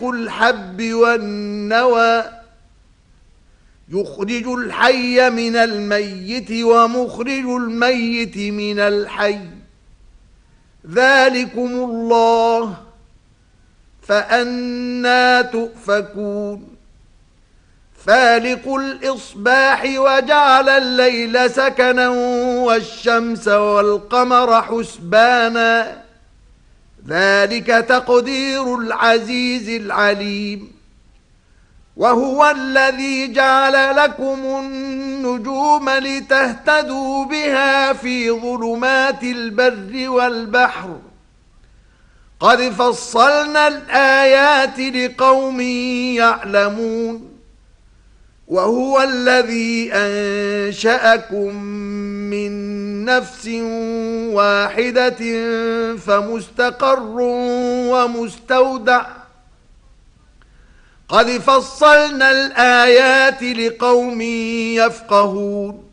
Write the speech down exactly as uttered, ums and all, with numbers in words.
فالق الحب والنوى يخرج الحي من الميت ومخرج الميت من الحي ذلكم الله فأنى تؤفكون فالق الإصباح وجعل الليل سكنا والشمس والقمر حسبانا ذلك تقدير العزيز العليم وهو الذي جعل لكم النجوم لتهتدوا بها في ظلمات البر والبحر قد فصلنا الآيات لقوم يعلمون وهو الذي أنشأكم من نفس واحدة فمستقر ومستودع قد فصلنا الآيات لقوم يفقهون